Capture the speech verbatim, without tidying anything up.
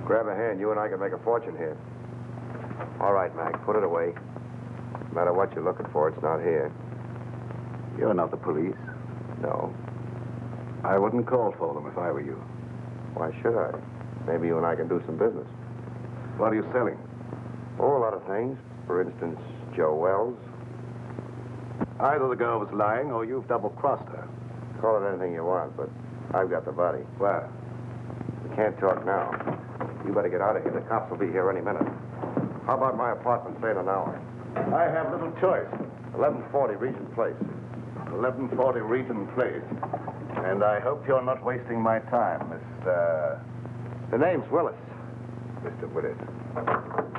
Grab a hand. You and I can make a fortune here. All right, Mac, put it away. No matter what you're looking for, it's not here. You're not the police. No. I wouldn't call for them if I were you. Why should I? Maybe you and I can do some business. What are you selling? Oh, a lot of things. For instance, Joe Wells. Either the girl was lying or you've double-crossed her. Call it anything you want, but I've got the body. Where? We can't talk now. You better get out of here. The cops will be here any minute. How about my apartment, say in an hour? I have little choice. eleven forty Regent Place. eleven forty Regent Place. And I hope you're not wasting my time, Mister... The name's Willis. Mister Willis.